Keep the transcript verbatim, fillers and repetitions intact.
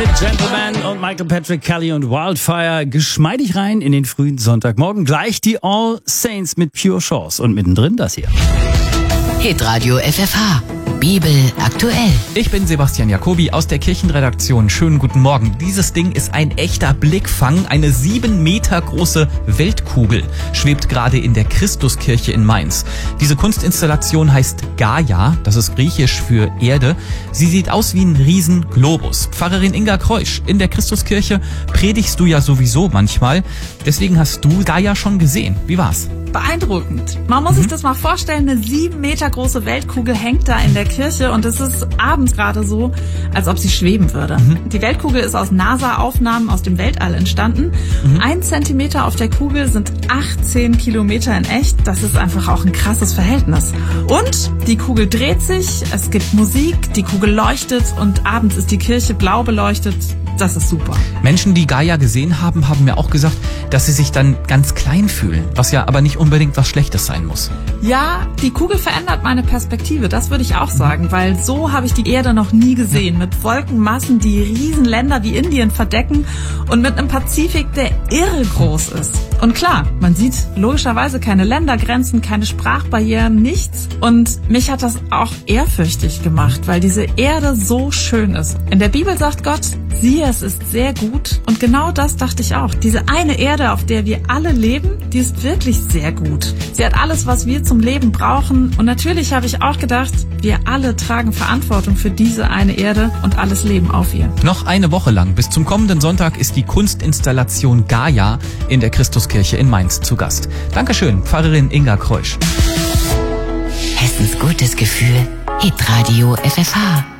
mit Gentleman und Michael Patrick Kelly und Wildfire geschmeidig rein in den frühen Sonntagmorgen. Gleich die All Saints mit Pure Chance und mittendrin das hier. Hitradio F F H. Bibel aktuell. Ich bin Sebastian Jacobi aus der Kirchenredaktion. Schönen guten Morgen. Dieses Ding ist ein echter Blickfang. Eine sieben Meter große Weltkugel schwebt gerade in der Christuskirche in Mainz. Diese Kunstinstallation heißt Gaia. Das ist griechisch für Erde. Sie sieht aus wie ein Riesenglobus. Pfarrerin Inga Kreusch, in der Christuskirche predigst du ja sowieso manchmal. Deswegen hast du Gaia schon gesehen. Wie war's? Beeindruckend. Man muss mhm. sich das mal vorstellen, eine sieben Meter große Weltkugel hängt da in der Kirche und es ist abends gerade so, als ob sie schweben würde. Mhm. Die Weltkugel ist aus NASA-Aufnahmen aus dem Weltall entstanden. Mhm. Ein Zentimeter auf der Kugel sind achtzehn Kilometer in echt. Das ist einfach auch ein krasses Verhältnis. Und die Kugel dreht sich, es gibt Musik, die Kugel leuchtet und abends ist die Kirche blau beleuchtet. Das ist super. Menschen, die Gaia gesehen haben, haben mir auch gesagt, dass sie sich dann ganz klein fühlen, was ja aber nicht unbedingt was Schlechtes sein muss. Ja, die Kugel verändert meine Perspektive, das würde ich auch sagen, weil so habe ich die Erde noch nie gesehen. Mit Wolkenmassen, die Riesenländer wie Indien verdecken und mit einem Pazifik, der irre groß ist. Und klar, man sieht logischerweise keine Ländergrenzen, keine Sprachbarrieren, nichts. Und mich hat das auch ehrfürchtig gemacht, weil diese Erde so schön ist. In der Bibel sagt Gott, siehe, es ist sehr gut. Und genau das dachte ich auch. Diese eine Erde, auf der wir alle leben, die ist wirklich sehr gut. Sie hat alles, was wir zum Leben brauchen. Und natürlich habe ich auch gedacht, wir alle tragen Verantwortung für diese eine Erde und alles Leben auf ihr. Noch eine Woche lang, bis zum kommenden Sonntag, ist die Kunstinstallation Gaia in der Christuskirche in Mainz zu Gast. Dankeschön, Pfarrerin Inga Kreusch. Hessens gutes Gefühl. Hitradio F F H.